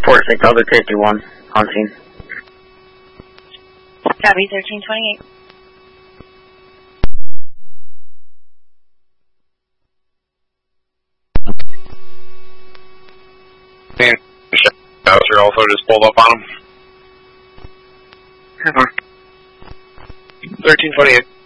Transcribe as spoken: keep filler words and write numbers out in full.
four six, Delta fifty-one, on scene. Copy, thirteen twenty-eight. Howser also just pulled up on him. thirteen twenty-eight.